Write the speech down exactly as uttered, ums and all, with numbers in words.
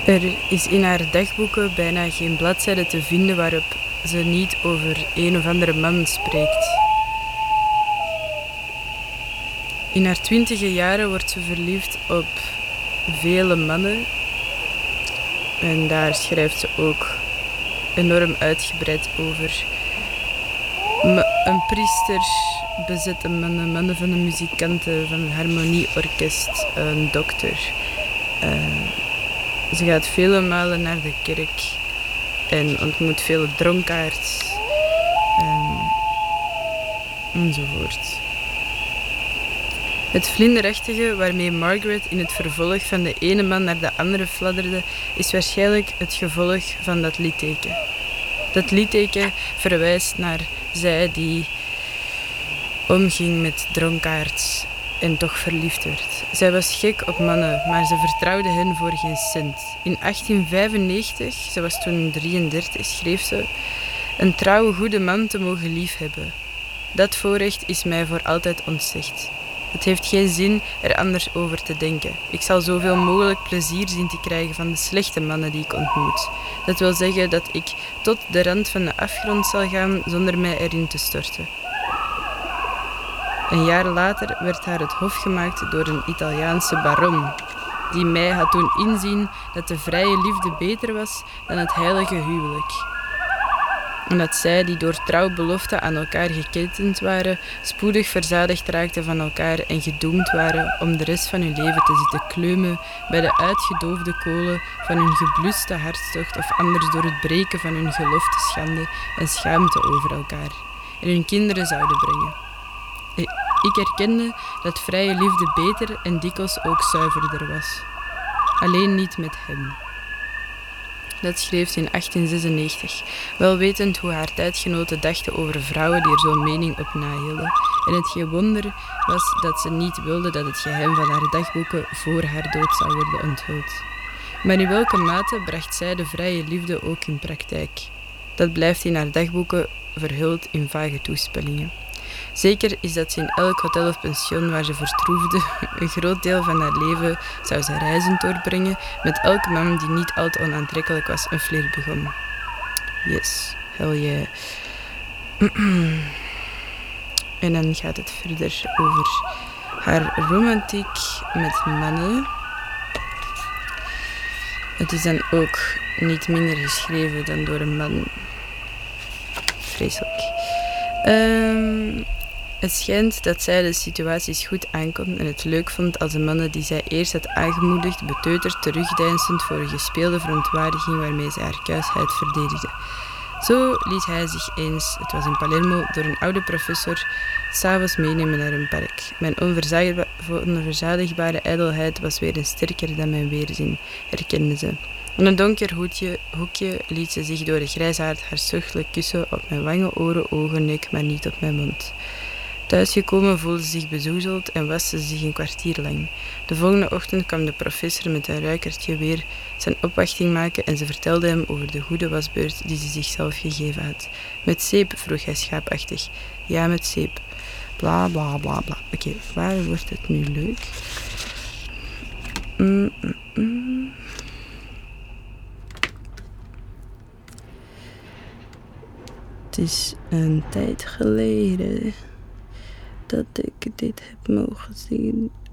Er is in haar dagboeken bijna geen bladzijde te vinden waarop ze niet over een of andere man spreekt. In haar twintige jaren wordt ze verliefd op vele mannen. En daar schrijft ze ook enorm uitgebreid over. Een priester, bezette mannen, mannen van de muzikanten, van het harmonieorkest, een dokter. Uh, ze gaat vele malen naar de kerk en ontmoet vele dronkaards um, enzovoort. Het vlinderachtige waarmee Margaret in het vervolg van de ene man naar de andere fladderde, is waarschijnlijk het gevolg van dat litteken. Dat litteken verwijst naar zij die omging met dronkaards en toch verliefd werd. Zij was gek op mannen, maar ze vertrouwde hen voor geen cent. In achttien vijfennegentig, ze was toen drieëndertig, schreef ze: een trouwe goede man te mogen liefhebben. Dat voorrecht is mij voor altijd ontzegd. Het heeft geen zin er anders over te denken. Ik zal zoveel mogelijk plezier zien te krijgen van de slechte mannen die ik ontmoet. Dat wil zeggen dat ik tot de rand van de afgrond zal gaan zonder mij erin te storten. Een jaar later werd haar het hof gemaakt door een Italiaanse baron, die mij had doen inzien dat de vrije liefde beter was dan het heilige huwelijk. En dat zij, die door trouwbeloften aan elkaar geketend waren, spoedig verzadigd raakten van elkaar en gedoemd waren om de rest van hun leven te zitten kleumen bij de uitgedoofde kolen van hun gebluste hartstocht of anders door het breken van hun gelofte schande en schaamte over elkaar en hun kinderen zouden brengen. Ik erkende dat vrije liefde beter en dikwijls ook zuiverder was. Alleen niet met hem. Dat schreef ze in achttien zesennegentig, wel wetend hoe haar tijdgenoten dachten over vrouwen die er zo'n mening op nahielden. En het geen wonder was dat ze niet wilde dat het geheim van haar dagboeken voor haar dood zou worden onthuld. Maar in welke mate bracht zij de vrije liefde ook in praktijk? Dat blijft in haar dagboeken verhuld in vage toespellingen. Zeker is dat ze in elk hotel of pension waar ze vertroefde een groot deel van haar leven zou ze reizend doorbrengen met elke man die niet al te onaantrekkelijk was een flirt begon. Yes, hell yeah. En dan gaat het verder over haar romantiek met mannen. Het is dan ook niet minder geschreven dan door een man. Vreselijk. Um, het schijnt dat zij de situaties goed aankon en het leuk vond als de mannen die zij eerst had aangemoedigd beteuterd terugdeinsend voor een gespeelde verontwaardiging waarmee zij haar kuisheid verdedigde. Zo liet hij zich eens, het was in Palermo, door een oude professor, 's avonds meenemen naar een park. Mijn onverzadigba- onverzadigbare ijdelheid was weer eens sterker dan mijn weerzin, herkende ze. In een donker hoedje, hoekje liet ze zich door de grijsaard hartstochtelijk kussen op mijn wangen, oren, ogen, nek, maar niet op mijn mond. Thuisgekomen voelde ze zich bezoedeld en waste ze zich een kwartier lang. De volgende ochtend kwam de professor met een ruikertje weer zijn opwachting maken en ze vertelde hem over de goede wasbeurt die ze zichzelf gegeven had. Met zeep, vroeg hij schaapachtig. Ja, met zeep. Bla, bla, bla, bla. Oké, okay, waar wordt het nu leuk? Mm, mm, mm. Het is een tijd geleden dat ik dit heb mogen zien.